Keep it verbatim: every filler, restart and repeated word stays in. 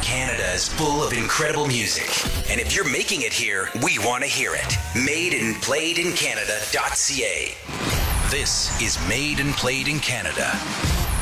Canada is full of incredible music. And if you're making it here, we want to hear it. made and played in canada dot c a. This is Made and Played in Canada.